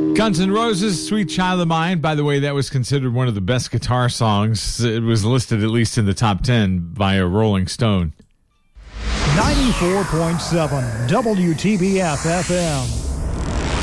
Guns N' Roses, Sweet Child of Mine. By the way, that was considered one of the best guitar songs. It was listed at least in the top 10 by a Rolling Stone. 94.7 WTBF FM.